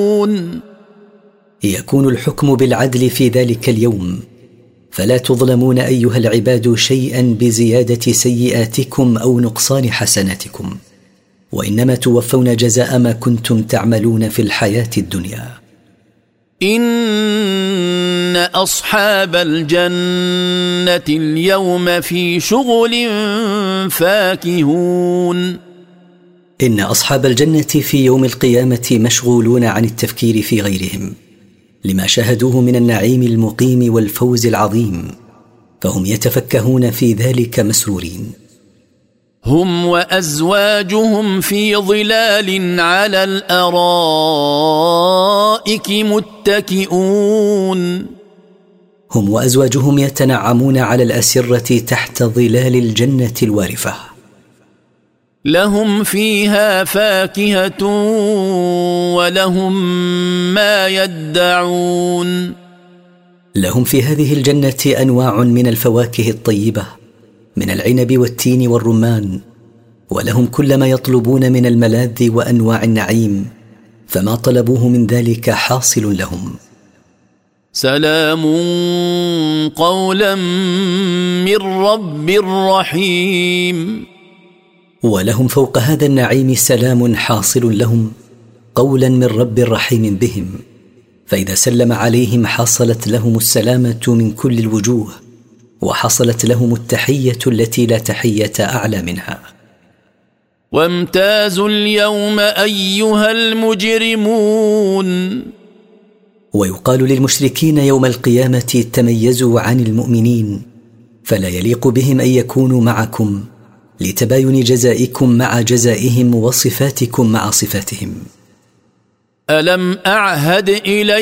يكون الحكم بالعدل في ذلك اليوم، فلا تظلمون أيها العباد شيئا بزيادة سيئاتكم أو نقصان حسناتكم، وإنما توفون جزاء ما كنتم تعملون في الحياة الدنيا. إن أصحاب الجنة اليوم في شغل فاكهون. إن أصحاب الجنة في يوم القيامة مشغولون عن التفكير في غيرهم لما شاهدوه من النعيم المقيم والفوز العظيم، فهم يتفكهون في ذلك مسرورين. هم وأزواجهم في ظلال على الأرائك متكئون. هم وأزواجهم يتنعمون على الأسرة تحت ظلال الجنة الوارفة. لهم فيها فاكهة ولهم ما يدعون. لهم في هذه الجنة أنواع من الفواكه الطيبة من العنب والتين والرمان، ولهم كل ما يطلبون من الملاذ وأنواع النعيم، فما طلبوه من ذلك حاصل لهم. سلام قولا من رب رحيم. ولهم فوق هذا النعيم سلام حاصل لهم قولا من رب رحيم بهم، فإذا سلم عليهم حصلت لهم السلامة من كل الوجوه، وحصلت لهم التحية التي لا تحية أعلى منها. وامتازوا اليوم أيها المجرمون. ويقال للمشركين يوم القيامة تميزوا عن المؤمنين، فلا يليق بهم أن يكونوا معكم لتباين جزائكم مع جزائهم وصفاتكم مع صفاتهم. ألم أعهد إليكم